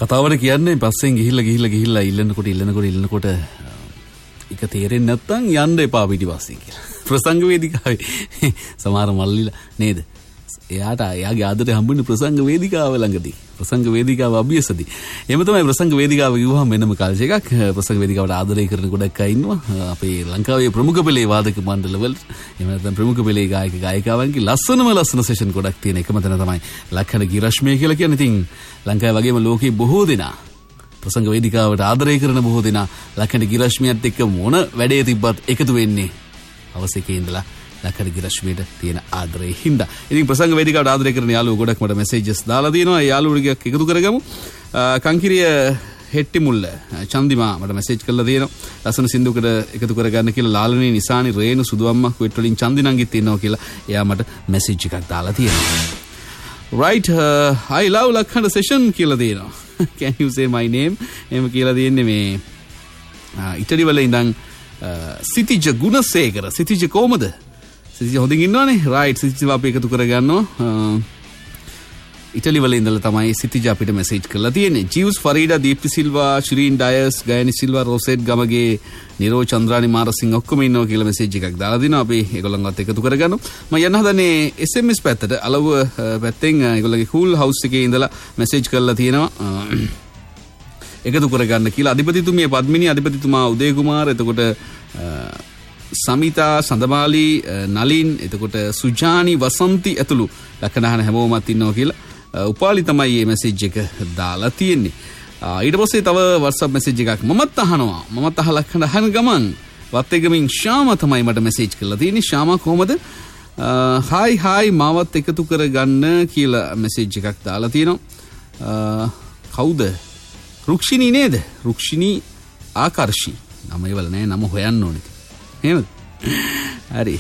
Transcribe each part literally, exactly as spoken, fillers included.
කතාවට කියන්නේ පස්සෙන් ගිහිල්ලා ගිහිල්ලා ගිහිල්ලා ඉල්ලනකොට ඉල්ලනකොට ඉල්ලනකොට එක තේරෙන්නේ නැත්තම් යන්න එපා පිටිපස්සේ කියලා. ප්‍රසංග වේදිකාවේ සමහර මල්ලිලා නේද? එයාට එයාගේ ආදරේ හම්බුනේ ප්‍රසංග වේදිකාව ළඟදී. ප්‍රසංග වේදිකාව අභියසදී. එහෙම තමයි ප්‍රසංග වේදිකාව කිව්වහම වෙනම කල්චර් එකක්. ප්‍රසංග වේදිකාවට ආදරය කරන ගොඩක් අය ඉන්නවා. අපේ ලංකාවේ ප්‍රමුඛ පෙළේ වාදක මණ්ඩලවල එහෙම නැත්නම් ප්‍රමුඛ පෙළේ ගායක ගායිකාවන්ගේ ලස්සනම ලස්සන සෙෂන් ගොඩක් තියෙන එකම තැන තමයි ලක්ෂණ ගිරශ්මිය කියලා කියන්නේ. ඉතින් ලංකාවේ වගේම ලෝකේ බොහෝ දෙනා ප්‍රසංග වේදිකාවට ආදරය කරන බොහෝ දෙනා ලක්ෂණ ගිරශ්මියත් එක්ක මොන වැඩේ තිබ්බත් එකතු වෙන්නේ අවශ්‍යකේ ඉඳලා ලක්ෂණ ගිරශ්මියට තියෙන ආදරේ හින්දා. ඉතින් ප්‍රසංග වේදිකාවට ආදරය කරන යාළුවෝ ගොඩක් මට මෙසේජස් දාලා තියෙනවා. ඒ යාළුවෝ ටිකක් එකතු කරගමු. කංකිරිය හෙට්ටි මුල්ල චන්දිමා මට මෙසේජ් කරලා තියෙනවා. ලස්සන සින්දුවකට එකතු කරගන්න කියලා ලාලනී නිසානි රේණු සුදුවම්මා කුවෙට් වලින් චන්දිනංගිත් ඉන්නවා කියලා එයා මට මෙසේජ් එකක් දාලා තියෙනවා. right uh, I love ලක්ෂණ session කියලා තියෙනවා. Can you say my name? එහෙම කියලා තියෙන්නේ මේ ඉටලි වල ඉඳන් සිතිජ ගුණසේකර. සිතිජ කොහමද? සිතිජ හොඳින් ඉන්නවනේ. right සිතිජ අපි එකතු කරගන්නවා. ඉටලි වල ඉඳලා තමයි සිතිජ අපිට මෙසේජ් කරලා තියෙන්නේ. ජීවස් ෆරීඩා දීප්ති සිල්වා ශිරීන් ඩයස් ගයනි සිල්වා රොසෙට් ගමගේ නිරෝ චන්ද්‍රානි මාරසිංහ ඔක්කොම ඉන්නවා කියලා මෙසේජ් එකක් දාලා දිනවා. අපි ඒගොල්ලන්වත් එකතු කරගන්නවා. මම යන්න හදනේ S M S පැත්තට. අලව පැත්තෙන් ඒගොල්ලන්ගේ කූල් හවුස් එකේ ඉඳලා මෙසේජ් කරලා තියෙනවා. එකතු කරගන්න කියලා. අධිපතිතුමිය පද්මිනී, අධිපතිතුමා උදේ කුමාර, එතකොට සමිතා, සඳමාලි, නලින්, එතකොට සුජානි, වසන්ති ඇතුළු ලක්ෂණ හැමෝමත් ඉන්නවා කියලා. උපාලි තමයි මේ මෙසේජ් එක දාලා තියෙන්නේ. ඊට පස්සේ තව WhatsApp මෙසේජ් එකක් මමත් අහනවා. මමත් අහලා ලක්ෂණ අහන ගමන් වත්තේගමින් ශාමා තමයි මට මෙසේජ් කරලා තියෙන්නේ. ශාමා කොහමද? හායි හායි මාවත් එකතු කරගන්න කියලා මෙසේජ් එකක් දාලා තියෙනවා. කවුද? රුක්ෂිනී නේද? රුක්ෂිනී ආකර්ෂි. නම ඒවල නෑ, නම හොයන්න ඕනේ. එහෙමද? හරි.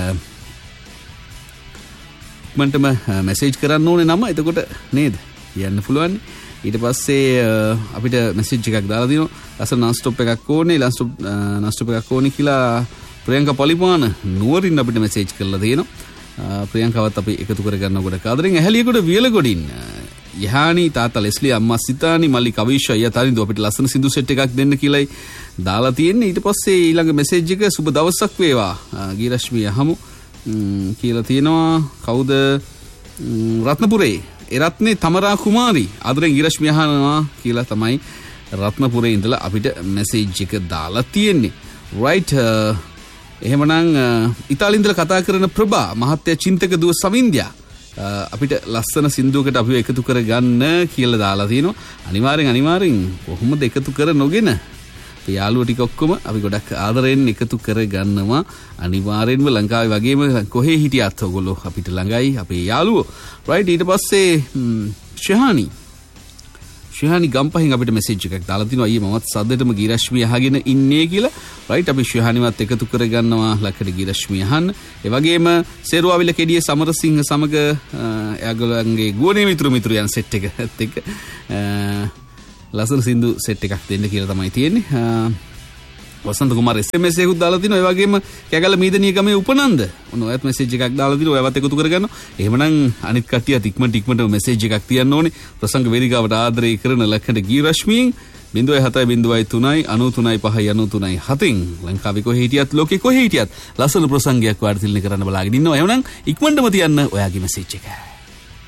මන්ටම මෙසේජ් කරන්න ඕනේ නම. එතකොට නේද? කියන්න පුළුවන්. ඊට පස්සේ අපිට මෙසේජ් එකක් දාලා දිනවා. ලස්සන non-stop එකක් ඕනේ. non-stop non-stop එකක් ඕනේ කියලා ප්‍රියංකා පලිපාන නුවරින් අපිට මෙසේජ් කරලා තියෙනවා. ප්‍රියංකාවත් අපි එකතු කරගන්න ගොඩක් ආදරෙන්. ඇහැලියගොඩ වියලගොඩින් යහානි තාත්තා ලෙස්ලි අම්මා සිතානි මල්ලි කවිෂ අයියා තරින්දු අපිට ලස්සන සින්දු සෙට් එකක් දෙන්න කියලායි දාලා තියෙන්නේ. ඊට පස්සේ ඊළඟ මෙසේජ් එක සුබ දවසක් වේවා ගිරශ්මිය යහමු කියලා තියෙනවා. කවුද? රත්නපුරේ එරත්නේ තමරා කුමාරි ආදරෙන් ගිරශ්මිය අහනවා කියලා තමයි රත්නපුරේ ඉඳලා අපිට මෙසේජ් එක දාලා තියෙන්නේ. right එහෙමනම් ඉතාලියෙන් ඉඳලා කතා කරන ප්‍රභා මහත්ය චින්තක දුව සමින්ද්‍යා අපිට ලස්සන සින්දුවකට අපිව එකතු කරගන්න කියලා දාලා තිනවා. අනිවාර්යෙන් අනිවාර්යෙන් කොහොමද එකතු කර නොගෙන අපි යාළුවෝ ටික ඔක්කොම අපි ගොඩක් ආදරෙන් එකතු කරගන්නවා. අනිවාර්යෙන්ම ලංකාවේ වගේම කොහේ හිටියත් ඔයගොල්ලෝ අපිට ළඟයි අපේ යාළුවෝ. right ඊට පස්සේ ශහානි ශහානි ගම්පහින් අපිට මෙසේජ් එකක් දාලා තිනවා. අයියේ මමත් සද්දෙටම ගිරශ්මිය අහගෙන ඉන්නේ කියලා. right අපි ශහානිවත් එකතු කරගන්නවා ලක්ෂණ ගිරශ්මිය අහන්න. ඒ වගේම සේරුවාවිල කෙඩියේ සමරසිංහ සමග එයාගොල්ලන්ගේ ගුවනේ මිතුරු මිතුරු යන සෙට් එකත් එක්ක ලස්සන සින්දු සෙට් එකක් දෙන්න කියලා තමයි තියෙන්නේ. වසන්ත කුමාර S M S එකක් දාලා තිනවා. ඒ වගේම කැගල මීදනිය ගමේ උපනන්ද ඔන්න ඔයත් මෙසේජ් එකක් දාලා තිනවා. ඔයවත් එකතු කරගන්නවා. එහෙමනම් අනිත් කට්ටියත් ඉක්මනට ඉක්මනට මෙසේජ් එකක් තියන්න ඕනේ. ප්‍රසංග වේදිකාවට ආදරය කරන ලක්ෂණ ගිරශ්මියෙන් zero seven zero seven three nine three five nine three seven ලංකාවේ කොහේ හිටියත් ලෝකේ කොහේ හිටියත් ලස්සන ප්‍රසංගයක් වාර්තිලනය කරන්න බලාගෙන ඉන්නවා. එහෙමනම් ඉක්මනටම තියන්න ඔයාගේ මෙසේජ් එක.